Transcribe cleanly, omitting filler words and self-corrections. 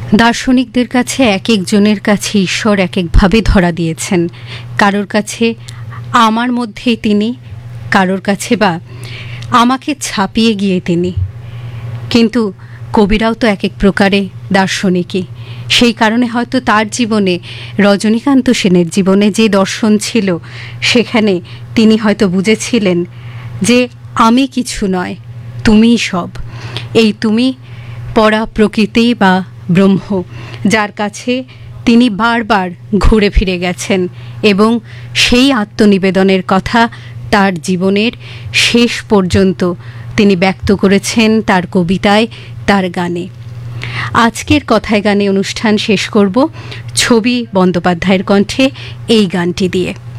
দার্শনিকদের কাছে এক একজনের কাছে ঈশ্বর এক একভাবে ধরা দিয়েছেন। কারোর কাছে আমার মধ্যেই তিনি, কারোর কাছে বা আমাকে ছাপিয়ে গিয়ে তিনি। কিন্তু কবিরাও তো এক এক প্রকারে দার্শনিকই। সেই কারণে হয়তো তার জীবনে, রজনীকান্ত সেনের জীবনে যে দর্শন ছিল, সেখানে তিনি হয়তো বুঝেছিলেন যে আমি কিছু নয়, তুমিই সব। এই তুমি পরা প্রকৃতি বা ব্রহ্ম, যার কাছে তিনি বারবার ঘুরে ফিরে গেছেন এবং সেই আত্মনিবেদনের কথা তার জীবনের শেষ পর্যন্ত তিনি ব্যক্ত করেছেন তার কবিতায়, তার গানে। আজকের কথায় গানে অনুষ্ঠান শেষ করব ছবি বন্দ্যোপাধ্যায়ের কণ্ঠে এই গানটি দিয়ে।